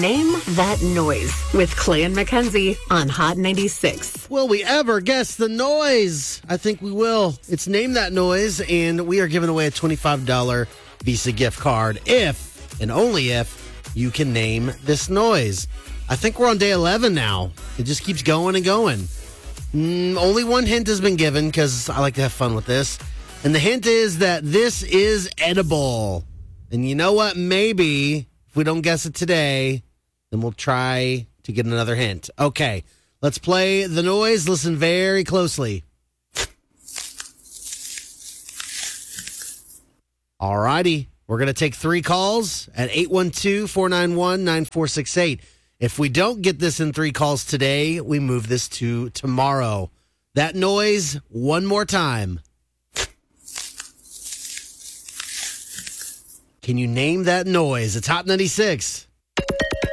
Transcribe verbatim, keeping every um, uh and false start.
Name That Noise with Clay and Mackenzie on Hot ninety-six. Will we ever guess the noise? I think we will. It's Name That Noise, and we are giving away a twenty-five dollars Visa gift card if, and only if, you can name this noise. I think we're on day eleven now. It just keeps going and going. Mm, only one hint has been given because I like to have fun with this. And the hint is that this is edible. And you know what? Maybe if we don't guess it today, then we'll try to get another hint. Okay, let's play the noise. Listen very closely. All righty. We're going to take three calls at eight one two, four nine one, nine four six eight. If we don't get this in three calls today, we move this to tomorrow. That noise, one more time. Can you name that noise? It's Hot ninety-six.